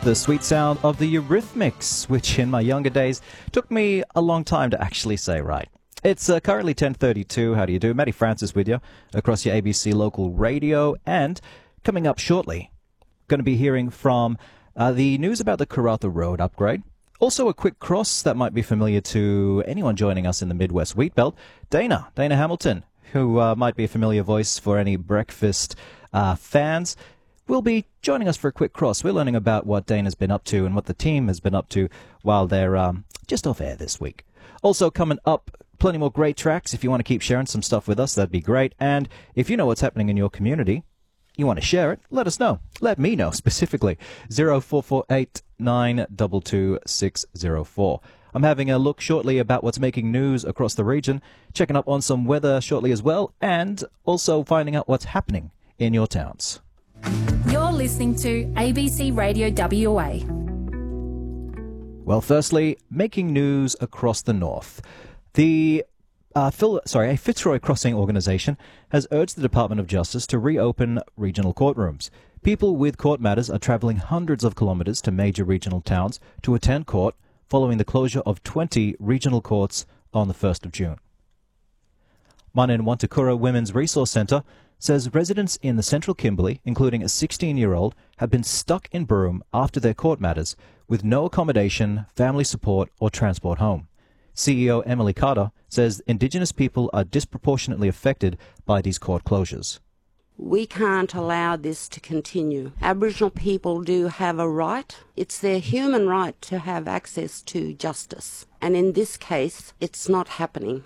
the sweet sound of the Eurythmics, which in my younger days took me a long time to actually say right. It's currently 10:32. How do you do? Matty Francis with you across your ABC local radio. And coming up shortly, going to be hearing from the news about the Karratha Road upgrade. Also a quick cross that might be familiar to anyone joining us in the Midwest Wheat Belt. Dana Hamilton, who might be a familiar voice for any breakfast fans, will be joining us for a quick cross. We're learning about what Dana's been up to and what the team has been up to while they're just off air this week. Also coming up, plenty more great tracks. If you want to keep sharing some stuff with us, that'd be great. And if you know what's happening in your community, you want to share it, let us know. Let me know specifically. 0448 922 604. I'm having a look shortly about what's making news across the region, checking up on some weather shortly as well, and also finding out what's happening in your towns. You're listening to ABC Radio WA. Well, firstly, making news across the north. A Fitzroy Crossing organisation has urged the Department of Justice to reopen regional courtrooms. People with court matters are travelling hundreds of kilometres to major regional towns to attend court following the closure of 20 regional courts on the 1st of June. Manenwantakura Women's Resource Centre says residents in the central Kimberley, including a 16-year-old, have been stuck in Broome after their court matters with no accommodation, family support or transport home. CEO Emily Carter says Indigenous people are disproportionately affected by these court closures. We can't allow this to continue. Aboriginal people do have a right. It's their human right to have access to justice. And in this case, it's not happening.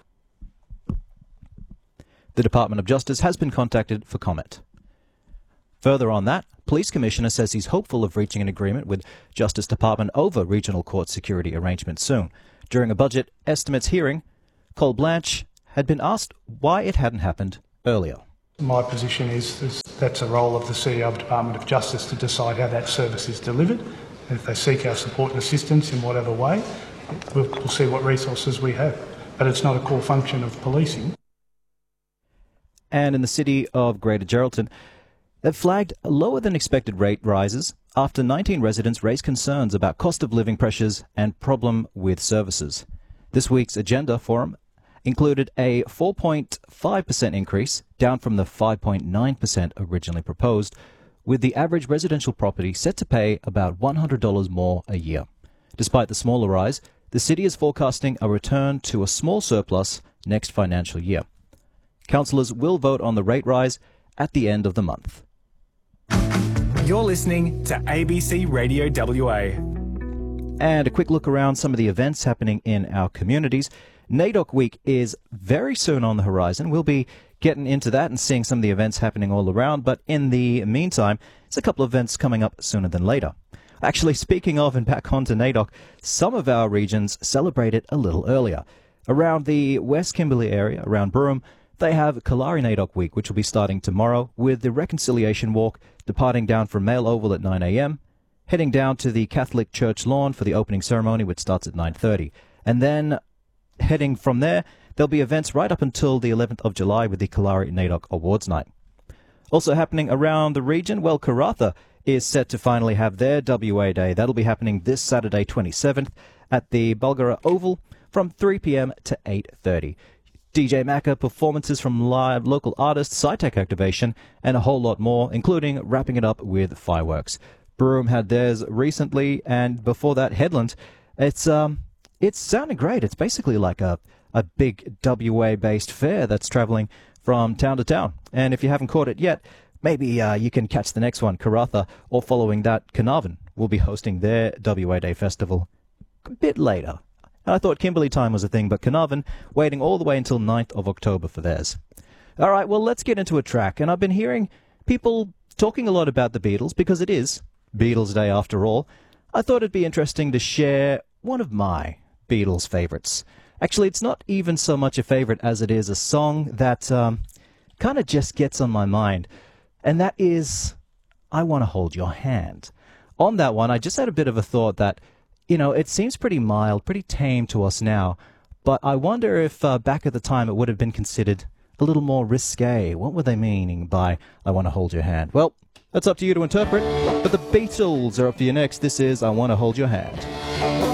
The Department of Justice has been contacted for comment. Further on that, Police Commissioner says he's hopeful of reaching an agreement with Justice Department over regional court security arrangements soon. During a budget estimates hearing, Cole Blanche had been asked why it hadn't happened earlier. My position is that's a role of the CEO of the Department of Justice to decide how that service is delivered. And if they seek our support and assistance in whatever way, we'll see what resources we have. But it's not a core function of policing. And in the city of Greater Geraldton, they've flagged lower than expected rate rises after 19 residents raised concerns about cost of living pressures and problem with services. This week's agenda forum included a 4.5% increase, down from the 5.9% originally proposed, with the average residential property set to pay about $100 more a year. Despite the smaller rise, the city is forecasting a return to a small surplus next financial year. Councillors will vote on the rate rise at the end of the month. You're listening to ABC Radio WA. And a quick look around some of the events happening in our communities. NAIDOC Week is very soon on the horizon. We'll be getting into that and seeing some of the events happening all around. But in the meantime, there's a couple of events coming up sooner than later. Actually, speaking of and back on to NAIDOC, some of our regions celebrate it a little earlier. Around the West Kimberley area, around Broome, they have Kalari NAIDOC Week, which will be starting tomorrow, with the Reconciliation Walk departing down from Mail Oval at 9 a.m., heading down to the Catholic Church lawn for the opening ceremony, which starts at 9:30. And then heading from there, there'll be events right up until the 11th of July with the Kalari NAIDOC Awards Night. Also happening around the region, well, Karratha is set to finally have their WA Day. That'll be happening this Saturday, 27th, at the Bulgara Oval from 3 p.m. to 8:30. DJ Macca, performances from live local artists, SciTech activation, and a whole lot more, including wrapping it up with fireworks. Broome had theirs recently, and before that, Headland. It's sounding great. It's basically like a big WA-based fair that's travelling from town to town. And if you haven't caught it yet, maybe you can catch the next one, Karratha, or following that, Carnarvon will be hosting their WA Day Festival a bit later. And I thought Kimberley time was a thing, but Carnarvon waiting all the way until 9th of October for theirs. All right, well, let's get into a track. And I've been hearing people talking a lot about the Beatles because it is Beatles Day after all. I thought it'd be interesting to share one of my Beatles favorites. Actually, it's not even so much a favorite as it is a song that kind of just gets on my mind. And that is I Want to Hold Your Hand. On that one, I just had a bit of a thought that, you know, it seems pretty mild, pretty tame to us now, but I wonder if back at the time it would have been considered a little more risque? What were they meaning by I Want to Hold Your Hand? Well, that's up to you to interpret, but the Beatles are up for you next. This is I Want to Hold Your Hand.